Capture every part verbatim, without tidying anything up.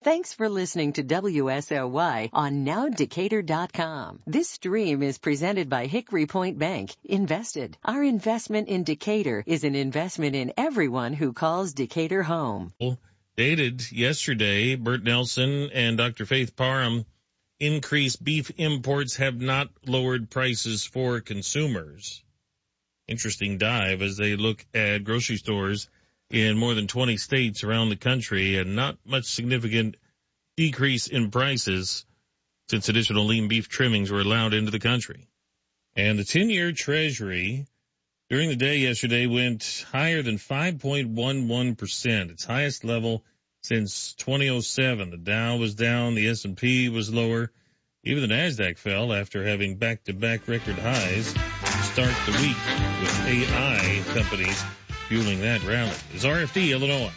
Thanks for listening to W S L Y on now decatur dot com. This stream is presented by Hickory Point Bank. Invested. Our investment in Decatur is an investment in everyone who calls Decatur home. Dated yesterday, Bert Nelson and Doctor Faith Parham, increased beef imports have not lowered prices for consumers. Interesting dive as they look at grocery stores in more than twenty states around the country, and not much significant decrease in prices since additional lean beef trimmings were allowed into the country. And the ten-year Treasury during the day yesterday went higher than five point one one percent, its highest level since two thousand seven. The Dow was down, the S and P was lower. Even the NASDAQ fell after having back-to-back record highs to start the week, with A I companies fueling that rally. Is R F D Illinois.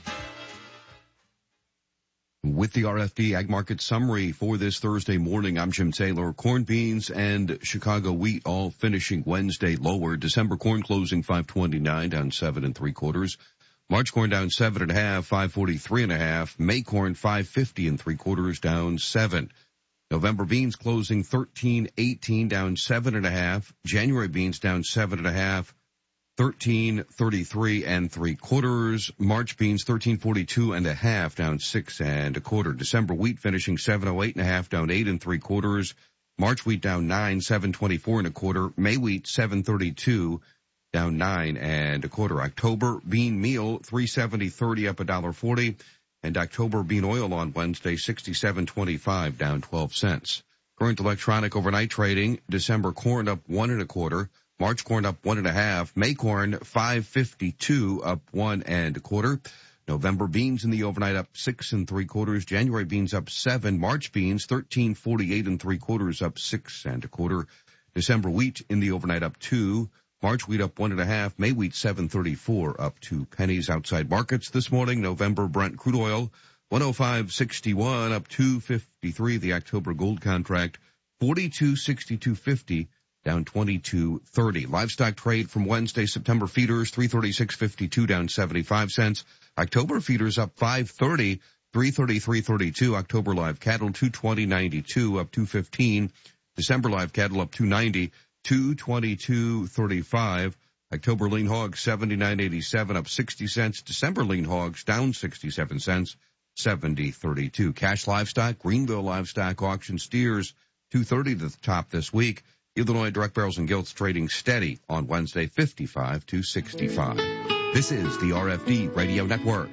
With the R F D Ag Market Summary for this Thursday morning, I'm Jim Taylor. Corn, beans, and Chicago wheat all finishing Wednesday lower. December corn closing five twenty-nine, down seven and three quarters. March corn down seven and a half, five forty-three and a half. May corn five fifty and three quarters, down seven. November beans closing thirteen eighteen, down seven and a half. January beans down seven and a half. thirteen thirty-three and three quarters. March beans thirteen forty-two and a half, down six and a quarter. December wheat finishing seven oh eight and a half, down eight and three quarters. March wheat down nine, seven twenty-four and a quarter. May wheat seven thirty-two, down nine and a quarter. October bean meal three seventy thirty, up a dollar forty, and October bean oil on Wednesday sixty-seven twenty-five, down twelve cents. Current electronic overnight trading: December corn up one and a quarter. March corn up one and a half. May corn five fifty-two, up one and a quarter. November beans in the overnight up six and three quarters. January beans up seven. March beans thirteen forty-eight and three quarters, up six and a quarter. December wheat in the overnight up two. March wheat up one and a half. May wheat seven thirty-four, up two pennies. Outside markets this morning: November Brent crude oil one oh five sixty-one, up two fifty-three. The October gold contract forty-two sixty-two fifty, down twenty-two thirty. Livestock trade from Wednesday: September feeders three thirty-six fifty-two, down seventy-five cents. October feeders up five thirty, three thirty-three thirty-two. October live cattle two twenty ninety-two, up two fifteen. December live cattle up two ninety, two twenty-two thirty-five. October lean hogs seventy-nine eighty-seven, up sixty cents. December lean hogs down sixty-seven cents, seventy thirty-two. Cash livestock: Greenville livestock auction steers two thirty to the top this week. Illinois direct barrels and gilts trading steady on Wednesday, fifty-five to sixty-five. This is the R F D Radio Network.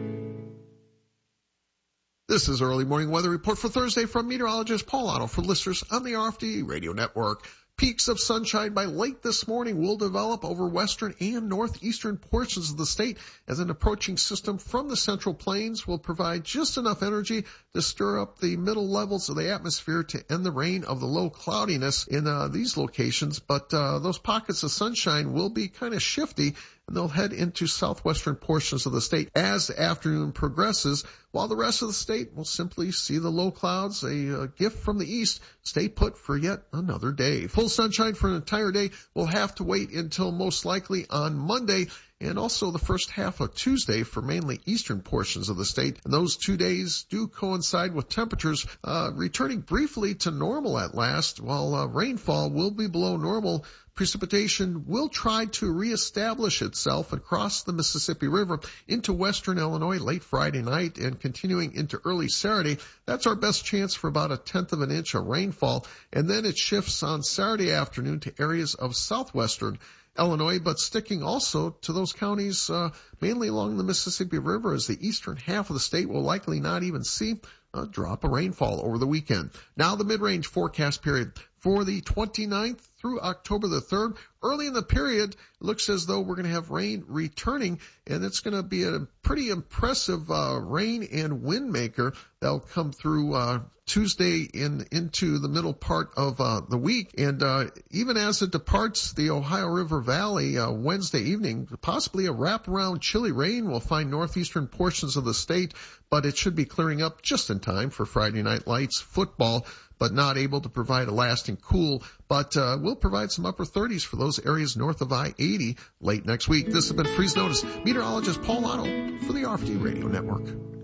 This is Early Morning Weather Report for Thursday from meteorologist Paul Otto for listeners on the R F D Radio Network. Peaks of sunshine by late this morning will develop over western and northeastern portions of the state as an approaching system from the Central Plains will provide just enough energy to stir up the middle levels of the atmosphere to end the reign of the low cloudiness in uh, these locations. But uh, those pockets of sunshine will be kind of shifty, and they'll head into southwestern portions of the state as the afternoon progresses, while the rest of the state will simply see the low clouds, a, a gift from the east, stay put for yet another day. Full sunshine for an entire day will have to wait until most likely on Monday, and also the first half of Tuesday for mainly eastern portions of the state. And those two days do coincide with temperatures uh, returning briefly to normal at last, while uh, rainfall will be below normal. Precipitation will try to reestablish itself across the Mississippi River into western Illinois late Friday night and continuing into early Saturday. That's our best chance for about a tenth of an inch of rainfall. And then it shifts on Saturday afternoon to areas of southwestern Illinois, but sticking also to those counties uh, mainly along the Mississippi River, as the eastern half of the state will likely not even see a drop of rainfall over the weekend. Now the mid-range forecast period for the twenty-ninth through October the third. Early in the period, it looks as though we're going to have rain returning, and it's going to be a pretty impressive uh, rain and wind maker that'll come through uh, Tuesday in into the middle part of uh, the week. And uh, even as it departs the Ohio River Valley uh, Wednesday evening, possibly a wraparound chilly rain will find northeastern portions of the state, but it should be clearing up just in time for Friday Night Lights football, but not able to provide a lasting cool, but uh, will provide some upper thirties for those areas north of I eighty late next week. This has been Freeze Notice. Meteorologist Paul Otto for the R F D Radio Network.